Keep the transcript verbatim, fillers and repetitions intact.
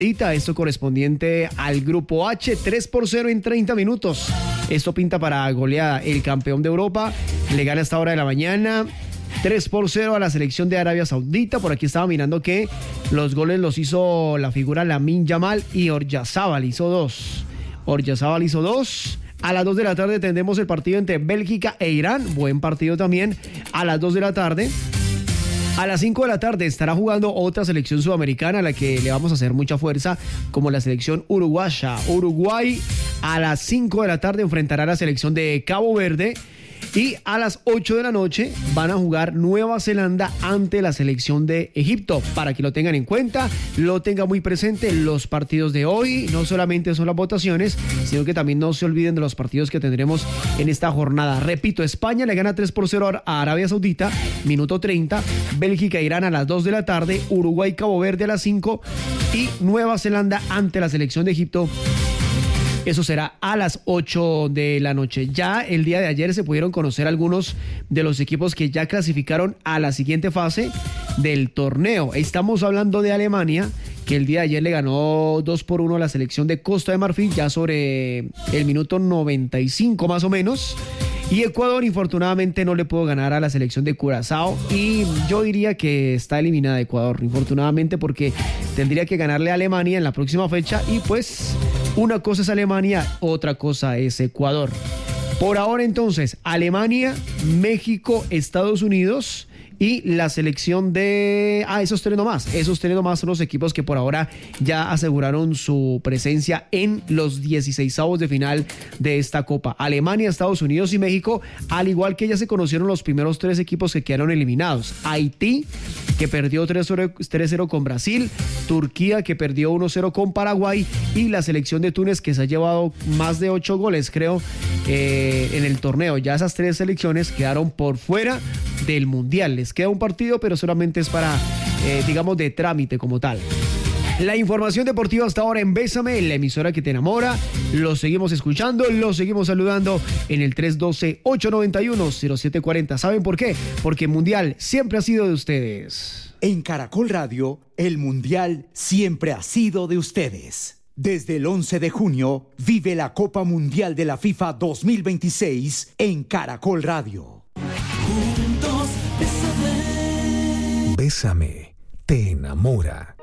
Esto correspondiente al grupo H, tres por cero en treinta minutos. Esto pinta para goleada. El campeón de Europa le gana a esta hora de la mañana tres por cero a la selección de Arabia Saudita. Por aquí estaba mirando que los goles los hizo la figura Lamine Yamal y Oyarzabal hizo dos. Oyarzabal hizo dos. A las dos de la tarde tendremos el partido entre Bélgica e Irán. Buen partido también a las dos de la tarde. A las cinco de la tarde estará jugando otra selección sudamericana a la que le vamos a hacer mucha fuerza, como la selección uruguaya. Uruguay a las cinco de la tarde enfrentará a la selección de Cabo Verde. Y a las ocho de la noche van a jugar Nueva Zelanda ante la selección de Egipto. Para que lo tengan en cuenta, lo tengan muy presente los partidos de hoy. No solamente son las votaciones, sino que también no se olviden de los partidos que tendremos en esta jornada. Repito, España le gana tres por cero a Arabia Saudita, minuto treinta. Bélgica e Irán a las dos de la tarde. Uruguay, Cabo Verde a las cinco. Y Nueva Zelanda ante la selección de Egipto. Eso será a las ocho de la noche. Ya el día de ayer se pudieron conocer algunos de los equipos que ya clasificaron a la siguiente fase del torneo. Estamos hablando de Alemania, que el día de ayer le ganó dos por uno a la selección de Costa de Marfil, ya sobre el minuto noventa y cinco más o menos. Y Ecuador, infortunadamente, no le pudo ganar a la selección de Curazao. Y yo diría que está eliminada Ecuador, infortunadamente, porque tendría que ganarle a Alemania en la próxima fecha. Y pues, una cosa es Alemania, otra cosa es Ecuador. Por ahora, entonces, Alemania, México, Estados Unidos y la selección de... Ah, esos tres nomás. Esos tres nomás son los equipos que por ahora ya aseguraron su presencia en los dieciseisavos de final de esta Copa. Alemania, Estados Unidos y México, al igual que ya se conocieron los primeros tres equipos que quedaron eliminados. Haití, que perdió tres cero con Brasil. Turquía, que perdió uno cero con Paraguay. Y la selección de Túnez, que se ha llevado más de ocho goles, creo, eh, en el torneo. Ya esas tres selecciones quedaron por fuera del Mundial. Les queda un partido, pero solamente es para, eh, digamos, de trámite como tal. La información deportiva hasta ahora en Bésame, la emisora que te enamora. Los seguimos escuchando, los seguimos saludando en el tres uno dos, ocho nueve uno, cero siete cuatro cero. ¿Saben por qué? Porque el Mundial siempre ha sido de ustedes. En Caracol Radio, el Mundial siempre ha sido de ustedes. Desde el once de junio, vive la Copa Mundial de la FIFA dos mil veintiséis en Caracol Radio. Juntos, bésame. Bésame, te enamora.